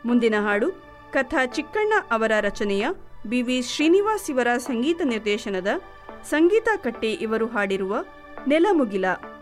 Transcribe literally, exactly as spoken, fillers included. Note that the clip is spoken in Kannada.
ಮುಂದಿನ ಹಾಡು ಕಥಾ ಚಿಕ್ಕಣ್ಣ ಅವರ ರಚನೆಯ ಬಿ ವಿ ಶ್ರೀನಿವಾಸ್ ಇವರ ಸಂಗೀತ ನಿರ್ದೇಶನದ ಸಂಗೀತ ಕಟ್ಟೆ ಇವರು ಹಾಡಿರುವ ನೆಲಮುಗಿಲ.